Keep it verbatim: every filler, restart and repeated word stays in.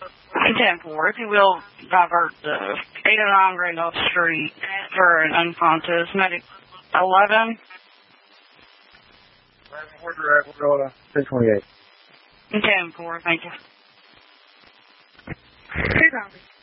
ten four, if you will, divert the eight oh nine Randolph Street for an unconscious medic eleven. Where's your at? We'll go to ten twenty-eight. ten four, thank you. Hey, Bobby.